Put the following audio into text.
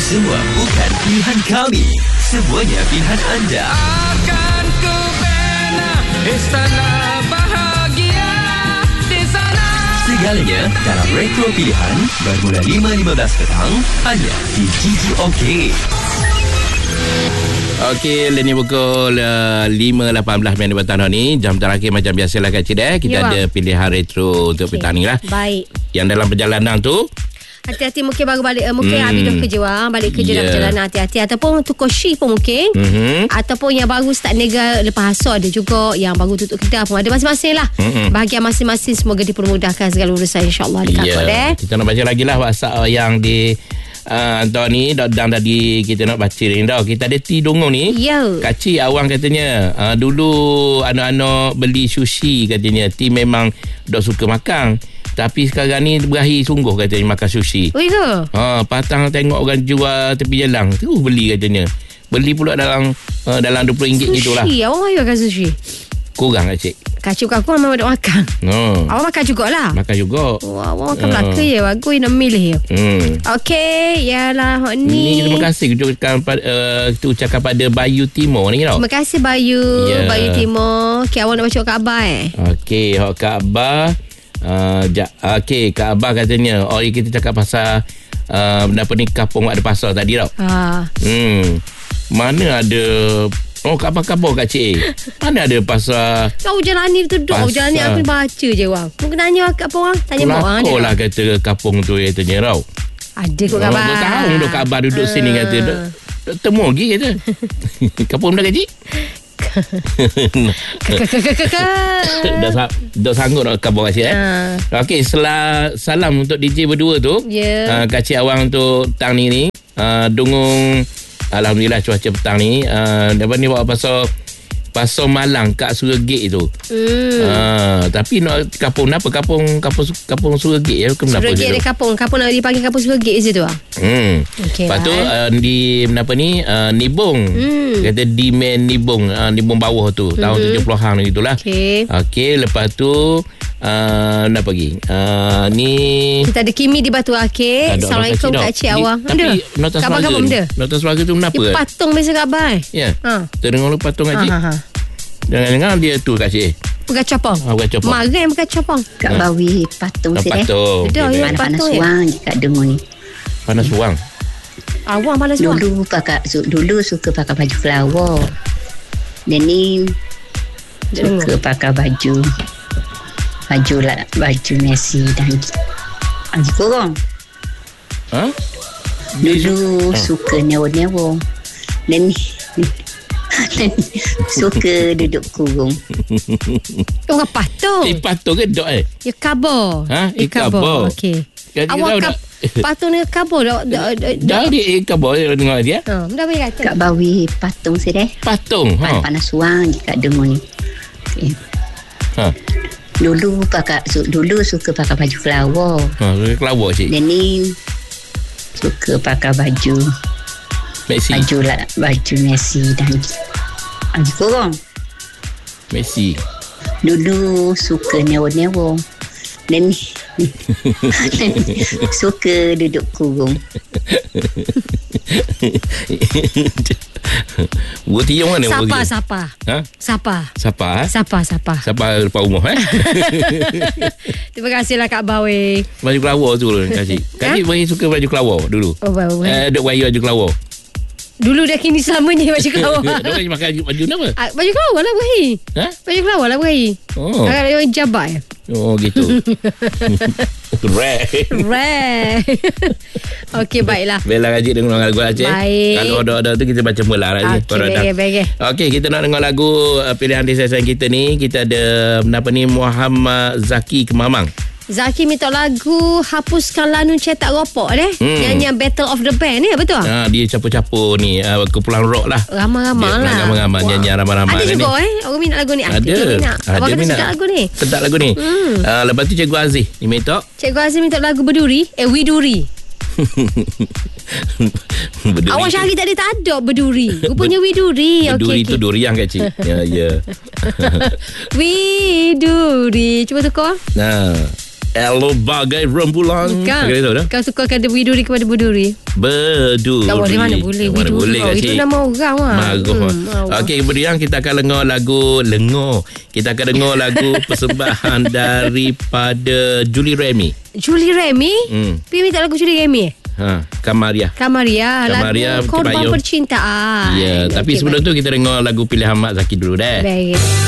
Semua bukan pilihan kami, semuanya pilihan anda. Akan ku bina istana bahagia di sana. Segalanya dalam Retro Pilihan bermula 5.15 petang hanya di GGOK. Okey, ini pukul 5.18 minit petang ni. Jam terakhir macam biasalah Kak Cik. Kita ada pilihan retro untuk petang ni lah. Baik. Yang dalam perjalanan tu, hati-hati mungkin baru balik, mungkin habis dah kerja balik kerja dalam perjalanan, hati-hati. Ataupun tukar shift pun mungkin. Ataupun yang baru start niaga lepas hasut ada juga, yang baru tutup kedai pun ada, masing-masing lah. Bahagian masing-masing semoga dipermudahkan segala urusan insyaAllah dekat kita nak baca lagi lah WhatsApp yang di Antoni dan tadi kita nak baca ni dah. Kita ada T Dongo ni. Kacik awang katanya dulu anak-anak beli sushi katanya. T memang dah suka makan, tapi sekarang ni berakhir sungguh katanya makan sushi. Oh iya. Patang tengok orang jual tepi jalan terus beli katanya. Beli pula dalam RM20 gitulah. Sushi, awak mahu makan sushi? Kurang Kacik. Kacik aku memang ada makan. Awak makan jugalah. Makan juga. Awak makan belaka je. Bagus nak milih je. Okey. Yalah ni. Terima kasih kita ucapkan pada Bayu Timur ni tau. Terima kasih Bayu. Bayu Timur. Okay, awak nak baca Kak Abah Okey, Kak Abah. Okey, Kak Abah katanya kita cakap pasal apa ni, kampung ada pasar tadi tau. Mana ada kabar Kak Cik. Mana ada pasar. Kau jalan ni duduk. Jalan ni aku baca je orang. Mungkin tanya apa orang. Tanya mak orang. Kelakor lah kata kampung tu katanya tau. Ada kot kabar. 2 tahun dah kabar duduk sini kata. Temu lagi kata. Kampung dah Kak Cik. Dah sanggup nak kabar Kak Cik Okey, salam untuk DJ berdua tu. Kak Cik awang untuk petang ni Dungung. Alhamdulillah cuaca petang ni apa ni bawa pasal Malang kat Suragate tu. Tapi nak kampung apa? Kampung Suragate kenapa? Suragate ada kampung nak dipanggil kampung Suragate situ Okay. Lepas tu di apa ni Nibong. Kata di main Nibong, Nibong bawah tu tahun 70-an gitulah. Okey, lepas tu nak pergi ni kita ada Kimi di Batu Akik. Assalamualaikum Kak Cik awang. Tapi Nota Semaga tu kenapa? Dia patung biasa kabar. Ya. Terdengar lu patung Kak Cik. Jangan-jangan dia tu Kak Cik. Bukan copong. Marah yang bukan copong. Kat bawi patung saya. Ada panas suang kat dengung ni. Panas suang. Awang panas suang. Dulu suka pakai baju kelawar. Dan ni suka pakai baju Messi dan korang. Dulu suka newo-newo. Dan suka duduk kurung. Orang patung. Patung ke dok Ya kabur. Kabur. Okey. Awak patung ni kabur dah dia kabur dengar dia. Dah boleh kata. Kat bawi patung saya deh. Patung. Panas suang kat dengung ni. Dulu suka pakai baju kelawar. Kelawar Cik. Dan ni suka pakai baju Messi. Baju Messi dan korang. Messi. Dulu suka newo-newo. Dan suka duduk kurung. Buat tiung mana? Siapa lepas rumah Terima kasihlah Kak Bawi. Baju kelawar tu Kak Cik. Kak Cik bagi suka baju kelawar dulu. Duk baju kelawar. Dulu dah kini selamanya baju kelawar. Dia bagi makan baju apa? Baju kelawar lah berakhir. Baju kelawar lah berakhir. Agak ada orang jabat gitu. Rare. Okey, baiklah. Bella Kak Cik dengar lagu Aceh. Kalau ada tu kita baca mula lah. Okey, kita nak dengar lagu pilihan desa sayang kita ni. Kita ada Muhammad Zaki Kemamang. Zaki minta lagu Hapuskan Lanun Cetak Ropok nyanyian Battle of the Band ni, betul? Dia capur-capur ni kumpulan rock lah. Ramai-ramai lah. Ramai-ramai nyanyian ramai-ramai. Ada juga orang minat lagu ni. Ada Abang kena sedap lagu ni. Sedap lagu ni. Lepas tu Cikgu Aziz ni minta. Cikgu Aziz minta lagu Berduri. Widuri. Awak Syahri tadi tak ada berduri. Rupanya widuri. Berduri tu durian Kak Cik. Ya. Widuri. Cuba tukar. Elo bagai rembulan. Kau suka kata biduri kepada buduri? Beduri. Tak boleh, mana boleh. Boleh kat itu nama orang lah. Okey, kemudian kita akan dengar lagu Kita akan dengar lagu persembahan daripada Julie Remy. Julie Remy? Pergi minta lagu Julie Remy? Kamaria. Lagu Korban Percintaan. Ya, tapi sebelum tu kita dengar lagu pilihan Mak Zaki dulu deh. Baik.